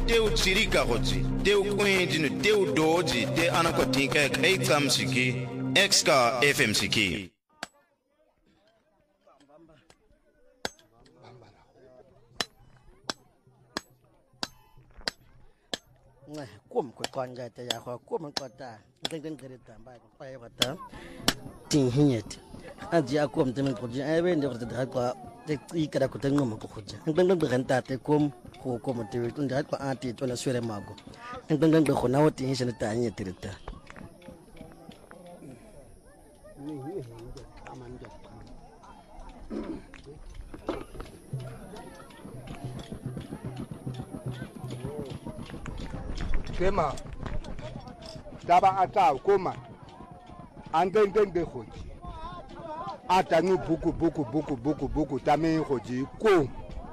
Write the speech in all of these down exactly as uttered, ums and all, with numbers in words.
teu tsirika gotsi teu kwendino teu doji te anakotinka kai kamsiki exka F M siki Kum ko konga te ya ko kum ko ta den gere ta ba ko pa ya ta tin hinyet aji akum te men ko ji ai ben de ko ta ko te i kada ko tan ngom ko khoja den den ben ta te kum ko ko mo te tun da ko ati to na sure mago den den ben ko na woti hin ta hinyet te ta ni hi hi amanja Kema daba ata koma andende de khoji ata ni buku buku buku buku buku tame khoji ko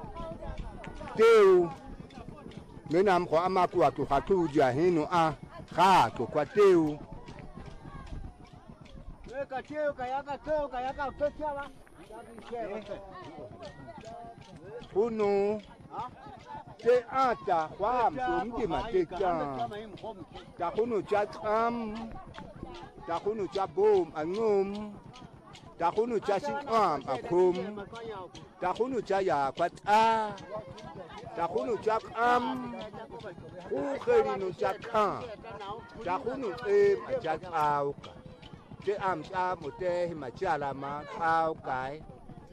teu menam ko amaku atu hatu ja hinu a kha to kwa teu ka teu ka yaka teu ka yaka pecha Uno te ata kwa mtumti mateka takunu cha am takunu cha bom angum takunu cha sinam akum takunu cha ya kwata takunu cha am ukherino cha kha takunu e cha au te am cha mote machala ma au kai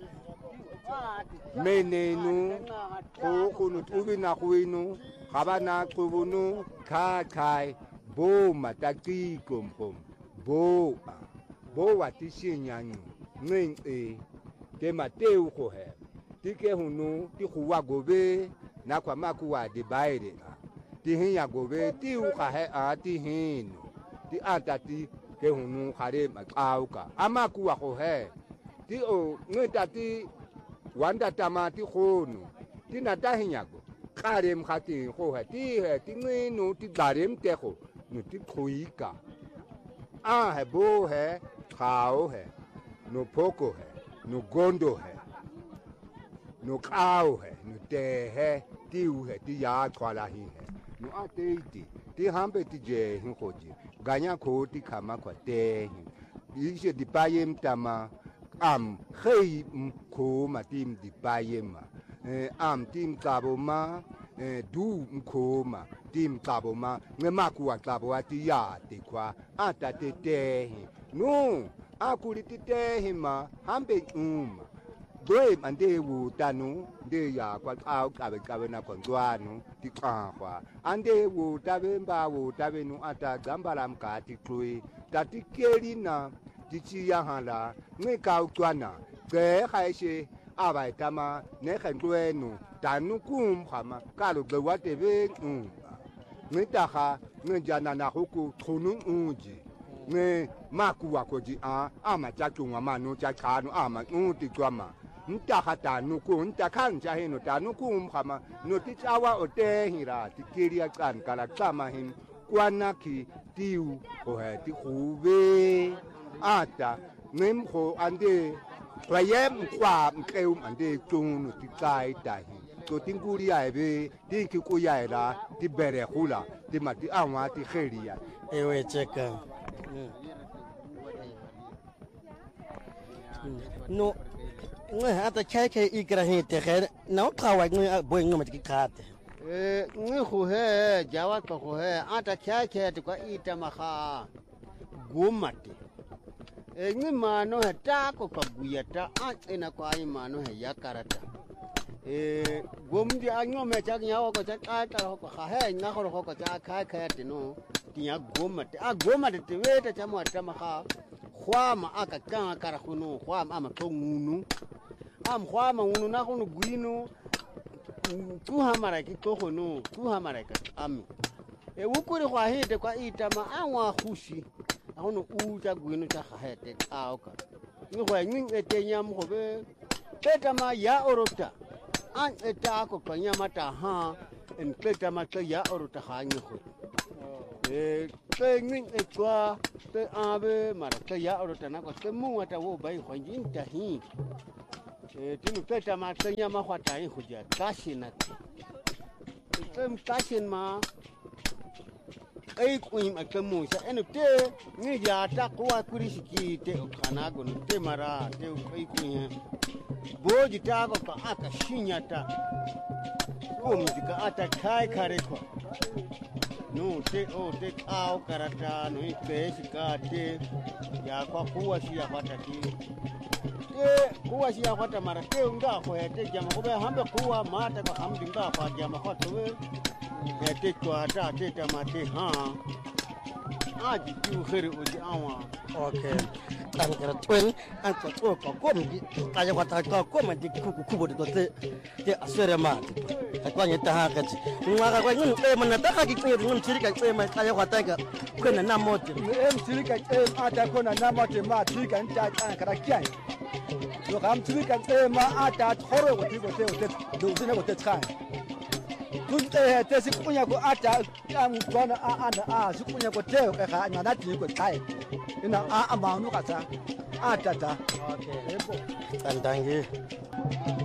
menenu ko kunu tubina kuinu kabana kubunu ka kai bo mataki kompom bo bo watishinyanyu ning e ke mateu ko he tike hunu ti kuwa gobe na kwa makuwa de baire ti hinya gobe ti u ka he a ti hin ti atati ke hunu khare makauka amakuwa ko he ti o ngitati wanda tamati khono tina tahinyago kharem khati kho ha ti he ti ngino ti darem te kho no ti khoika a he bo he khao he no poko he no gondo he no khao he no te he ti u he ti ya khwala hi he no ate ti ti hambe ti je hin khoji ganya kho ti khama kwa te hi ise di payem tama am khei ko ma tim di payema am tim kaboma du ko ma tim kaboma nge makuwa kabo ati ya te kwa ata te te no akuli te te ma hambe um doi mande wu tanu de ya kwa au kabe kabe na kondwanu ti kwa ande wu tabe mba wu tabe nu ata gambala mkati klui tati kelina tichi ya hala nge ka utwana ge khaishe abai tama ne khandwenu tanu kum khama kalu ge watebe um nge taha nge jana na huku thunu unji nge maku wakoji a ama chachunga manu chakanu ama uti twama ntaha tanu ku ntakhanja hino tanu kum khama no tichawa ote hira tikiria kan kala kama him kwanaki tiu o he ti khuve ata nemho ande payem kwa mkeu ande tunu tikai tahi to tinguri aibe tiki kuyaira tibere hula timati awa ti kheria ewe cheka no nge ata keke ikrahi te kher no kawa nge boy nge matiki khate eh nge khu he jawa ko khu he ata keke te kwa ita makha gumati e ngi mano he ta ko ka buyata a ena kwa ai mano he yakarata e gomdi anyo me cha nya ko cha ka ta ko kha he na ko ko cha kha kha te no ti ya gomati a gomati te weta cha mo ta makha khwama aka ka kara khunu khwama ama ko ngunu am khwama ngunu na khunu guinu tu hamara ki to khunu tu hamara ka am e ukuri kwa hite kwa ita ma anwa khushi ahono uja gwino cha khahete aoka ni kwa ngi etenya mgobe peta ma ya orota an eta ko kanya mata ha en peta ma ya orota ha ngi khu e pe ngi etwa pe abe mara ka ya orota na ko te mu ata wo bai kwa njinta hi e tinu peta ma kanya ma kwa tai khuja kashi na kem station ma ai kuin a kemu sa enu te ni ya ta kwa kurisiki te okanago no te mara te ai kuin boji ta ko ka aka shinyata ko muzika ata kai kare ko no te o te au karata no ipesi ka te ya kwa kuwa si ya hata ki te kuwa si ya hata mara te nga ko te jama ko be hambe kuwa mata ko hamdi nga kwa jama ko to e te kwa ta te tamate ha aji ju khere o ji awa okay tan kara twen an ko ko ko ko mi ka ya wata ko ko ma di ku ku bo te te asere ma ka kwa nyeta ha ka ji ngwa ka kwa ngun e mana ta ka ki ku ngun chiri ka e ma ka ya wata ka ko na na mote em chiri ka e ata ko na na mote ma chiri ka nta kara kya yo kam chiri ka e ma ata thoro ko ti ko te te do zina ko te tsai kun te te si kunya ko ata am ko na a a a si kunya ko te ka ka na na ti ko tsai ina a a ma nu ka sa ata ta okay ebo tandangi